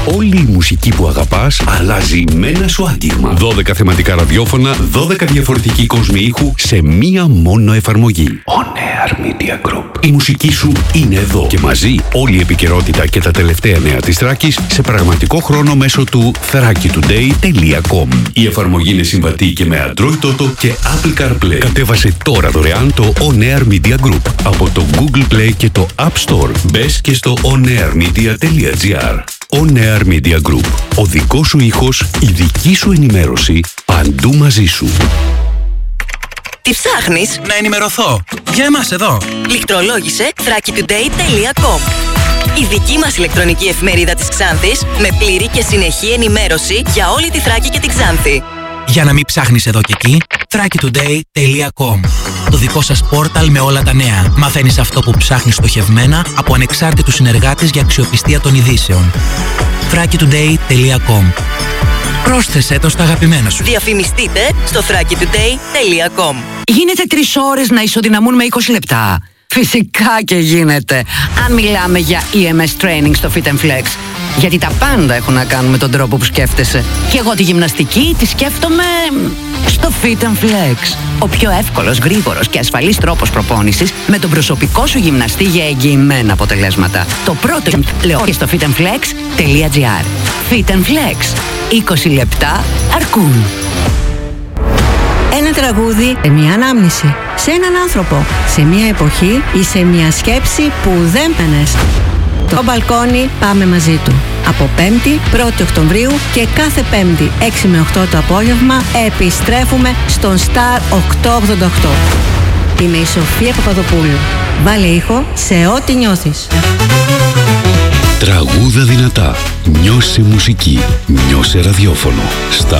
Όλη η μουσική που αγαπάς αλλάζει με ένα σου άτιγμα. 12 θεματικά ραδιόφωνα, 12 διαφορετικοί κόσμοι ήχου σε μία μόνο εφαρμογή. On Air Media Group. Η μουσική σου είναι εδώ και μαζί όλη η επικαιρότητα και τα τελευταία νέα της Θράκης σε πραγματικό χρόνο μέσω του thrakitoday.com. Η εφαρμογή είναι συμβατή και με Android Auto και Apple CarPlay. Κατέβασε τώρα δωρεάν το On Air Media Group από το Google Play και το App Store. Μπες και στο onairmedia.gr. On Air Media Group. Ο δικός σου ήχος, η δική σου ενημέρωση, παντού μαζί σου. Τι ψάχνεις? Να ενημερωθώ. Για εμάς εδώ. Λιχτρολόγησε thrakitoday.com. Η δική μας ηλεκτρονική εφημερίδα της Ξάνθης με πλήρη και συνεχή ενημέρωση για όλη τη Θράκη και την Ξάνθη. Για να μην ψάχνεις εδώ και εκεί, thrakitoday.com. Το δικό σας πόρταλ με όλα τα νέα. Μαθαίνεις αυτό που ψάχνεις στοχευμένα από ανεξάρτητους συνεργάτες για αξιοπιστία των ειδήσεων. thrakitoday.com. Πρόσθεσέ το στα αγαπημένα σου. Διαφημιστείτε στο thrakitoday.com. Γίνεται 3 ώρες να ισοδυναμούν με 20 λεπτά. Φυσικά και γίνεται. Αν μιλάμε για EMS training στο Fit & Flex. Γιατί τα πάντα έχουν να κάνουν με τον τρόπο που σκέφτεσαι. Και εγώ τη γυμναστική τη σκέφτομαι στο Fit & Flex. Ο πιο εύκολος, γρήγορος και ασφαλής τρόπος προπόνησης με τον προσωπικό σου γυμναστή για εγγυημένα αποτελέσματα. Το πρώτο λέω και στο fitandflex.gr. Fit & Flex. 20 λεπτά αρκούν. Ένα τραγούδι, μια ανάμνηση, σε έναν άνθρωπο, σε μια εποχή ή σε μια σκέψη που δεν πένες. Το μπαλκόνι πάμε μαζί του. Από 5η, 1η Οκτωβρίου και κάθε 5η, 6 με 8 το απόγευμα, επιστρέφουμε στον Star 888. Είμαι η Σοφία Παπαδοπούλου. Βάλε ήχο σε ό,τι νιώθεις. Τραγούδα δυνατά. Νιώσε μουσική. Νιώσε ραδιόφωνο.